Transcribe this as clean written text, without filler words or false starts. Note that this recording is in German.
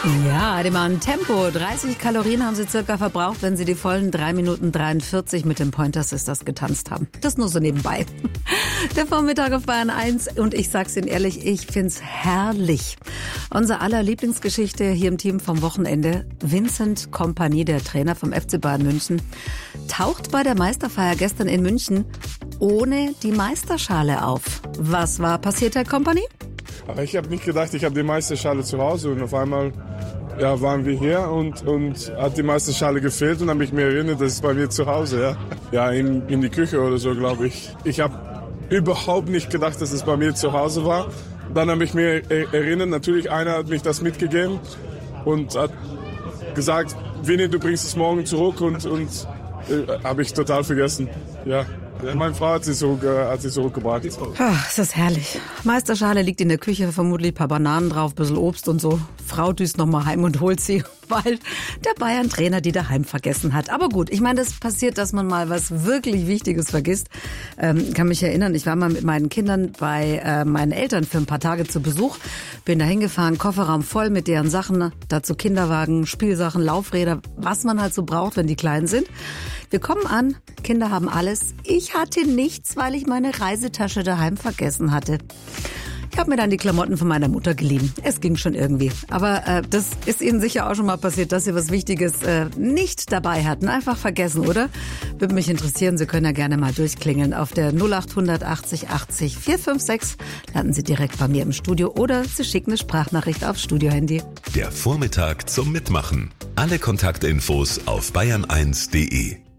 Ja, Ademan, Tempo. 30 Kalorien haben Sie circa verbraucht, wenn Sie die vollen 3 Minuten 43 mit dem Pointer Sisters getanzt haben. Das nur so nebenbei. Der Vormittag auf Bayern 1 und ich sag's Ihnen ehrlich, ich find's herrlich. Unser aller Lieblingsgeschichte hier im Team vom Wochenende, Vincent Kompany, der Trainer vom FC Bayern München, taucht bei der Meisterfeier gestern in München ohne die Meisterschale auf. Was war passiert, Herr Kompany? Aber ich habe nicht gedacht, ich habe die Meisterschale zu Hause und auf einmal waren wir hier und hat die Meisterschale gefehlt und habe ich mir erinnert, das ist bei mir zu Hause. Ja, in die Küche oder so, glaube ich. Ich habe überhaupt nicht gedacht, dass es bei mir zu Hause war. Dann habe ich mir erinnert, natürlich einer hat mich das mitgegeben und hat gesagt, Vinny, du bringst es morgen zurück und habe ich total vergessen. Ja. Meine Frau hat sie zurückgebracht. Ach, ist das herrlich. Meisterschale liegt in der Küche, vermutlich ein paar Bananen drauf, ein bisschen Obst und so. Frau düst nochmal heim und holt sie, weil der Bayern-Trainer die daheim vergessen hat. Aber gut, ich meine, das passiert, dass man mal was wirklich Wichtiges vergisst. Kann mich erinnern, ich war mal mit meinen Kindern bei meinen Eltern für ein paar Tage zu Besuch. Bin da hingefahren, Kofferraum voll mit deren Sachen. Dazu Kinderwagen, Spielsachen, Laufräder, was man halt so braucht, wenn die klein sind. Wir kommen an, Kinder haben alles. Ich hatte nichts, weil ich meine Reisetasche daheim vergessen hatte. Ich habe mir dann die Klamotten von meiner Mutter geliehen. Es ging schon irgendwie. Aber das ist Ihnen sicher auch schon mal passiert, dass Sie was Wichtiges nicht dabei hatten. Einfach vergessen, oder? Würde mich interessieren. Sie können ja gerne mal durchklingeln. Auf der 0800 80 80 456 landen Sie direkt bei mir im Studio oder Sie schicken eine Sprachnachricht aufs Studiohandy. Der Vormittag zum Mitmachen. Alle Kontaktinfos auf bayern1.de.